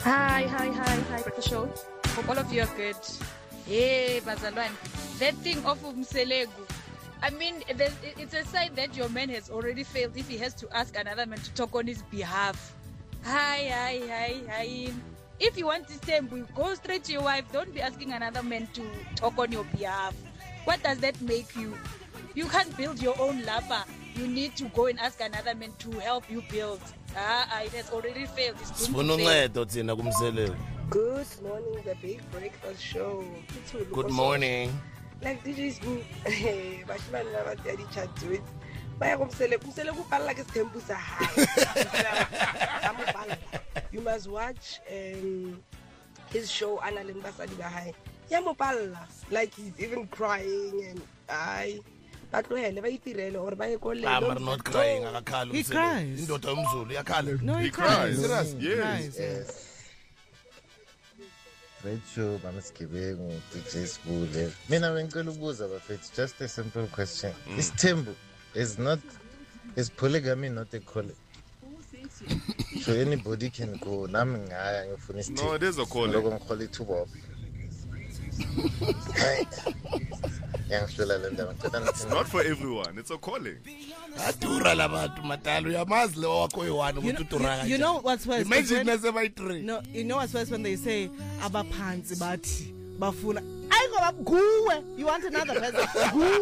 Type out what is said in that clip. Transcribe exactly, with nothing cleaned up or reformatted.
Hi, hi, hi, hi, Breakfast Show. Hope all of you are good. Hey, Bazalwan. That thing of Umselegu. I mean, it's a sign that your man has already failed if he has to ask another man to talk on his behalf. Hi, hi, hi, hi. If you want this temple, go straight to your wife. Don't be asking another man to talk on your behalf. What does that make you? You can't build your own lapa. You need to go and ask another man to help you build. Ah, it has already failed. It's doomed to fail. Good morning, the Big Breakfast Show. Good morning. Like D Js, hey, bashimani laba tiyadi chat to it. Baya kumsele, kumsele kupala like tempu sa high. You must watch um, his show Analin Basadi Bahai. Yamopala, like he's even crying and I. But no, never eat it or buy a colleague. I'm not crying. He cries. No, he, he cries. cries. He cries. Yes. yes. Great show, Mamaskibeng, D J Spule. Mina Wenkulubuza, it's just a simple question. Mm. Is Tembu is not is polygamy not a calling? So anybody can go. No, it is a calling. I'm call it to Bob. It's not for everyone. It's a calling. You know, you know what's worse? Imagine when, no, you know what's worse when they say abapanzi bati bafuna. I go up. You want another person?